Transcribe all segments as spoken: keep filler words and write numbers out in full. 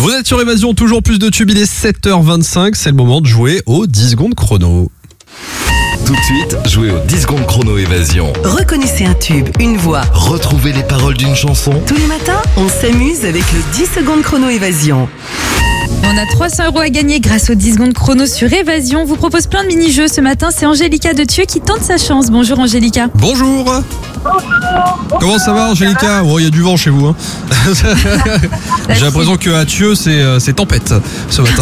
Vous êtes sur Évasion, toujours plus de tubes, il est sept heures vingt-cinq, c'est le moment de jouer au dix secondes chrono. Tout de suite, jouez au dix secondes chrono Évasion. Reconnaissez un tube, une voix. Retrouvez les paroles d'une chanson. Tous les matins, on s'amuse avec le dix secondes chrono Évasion. On a trois cents euros à gagner grâce aux dix secondes chrono sur Évasion. On vous propose plein de mini-jeux. Ce matin, c'est Angélica de Thieu qui tente sa chance. Bonjour Angélica. Bonjour. Bonjour. Comment ça va Angélica? Oh, il y a du vent chez vous. Hein. J'ai l'impression qu'à Thieu, c'est, euh, c'est tempête ce matin.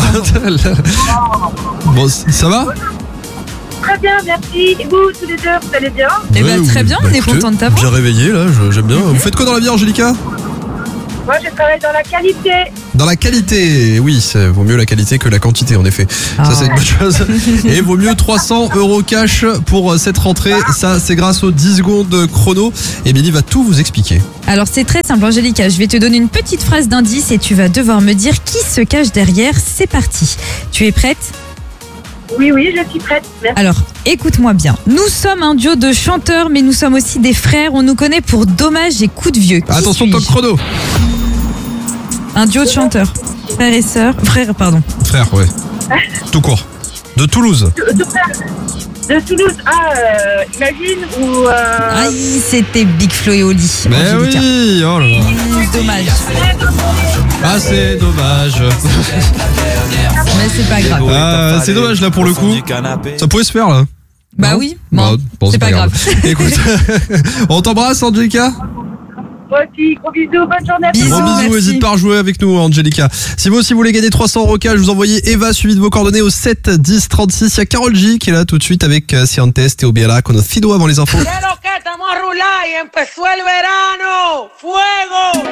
Bon, ça va? Très bien, merci. Et vous, tous les deux, vous allez bien? Eh ben, Ouais, très oui. bien, Bah, on est écoutez, content de t'avoir. Bien réveillé là, je- j'aime bien. Vous faites quoi dans la vie Angélica? Moi, je travaille dans la qualité. Dans la qualité, oui, ça vaut mieux la qualité que la quantité en effet. Ah. Ça c'est une bonne chose. Et vaut mieux trois cents euros cash pour cette rentrée. Ça c'est grâce aux dix secondes chrono. Et Billy va tout vous expliquer. Alors c'est très simple Angélica, je vais te donner une petite phrase d'indice et tu vas devoir me dire qui se cache derrière. C'est parti. Tu es prête? Oui, oui, je suis prête. Merci. Alors, écoute-moi bien. Nous sommes un duo de chanteurs, mais nous sommes aussi des frères. On nous connaît pour Dommage et Coup de Vieux. Qui Attention suis-je? top chrono. Un duo de chanteurs. Frères et sœurs. Frères, pardon. Frère, ouais. Tout court. De Toulouse. De, de, de Toulouse. Ah, euh, Imagine ou... Euh... Aïe, c'était Big Flo et Oli. Mais Angélica. oui, oh là là. Mmh, dommage. Ah c'est dommage. Mais c'est pas grave. Ah, c'est dommage là pour le coup. Ça pouvait se faire là. Bah Non oui, bon, Bon, bon, c'est pas grave. Écoute, on t'embrasse Angélica. Moi aussi, gros bisous, bonne journée à tous. Bisous. Gros bisous, merci. n'hésite pas à jouer avec nous Angélica. Si vous aussi voulez gagner trois cents euros cash, vous envoyez Eva suivi de vos coordonnées au sept dix trente-six. Il y a Carole J qui est là tout de suite avec euh, Ciantes et Obiala, qu'on a Fido avant les infos. ¡Que lo que estamos a rular y empezó el verano! ¡Fuego!